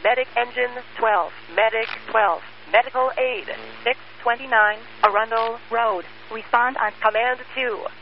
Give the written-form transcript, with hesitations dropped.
Medic Engine 12. Medic 12. Medical Aid 629 Arundel Road. Respond on Command 2.